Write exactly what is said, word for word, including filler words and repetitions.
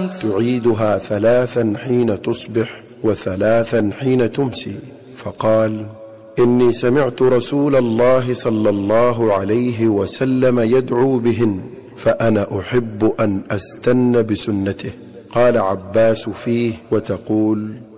أنت. تعيدها ثلاثا حين تصبح وثلاثا حين تمسي. فقال: إني سمعت رسول الله صلى الله عليه وسلم يدعو بهن، فأنا أحب أن أستن بسنته. قال عباس فيه: وتقول: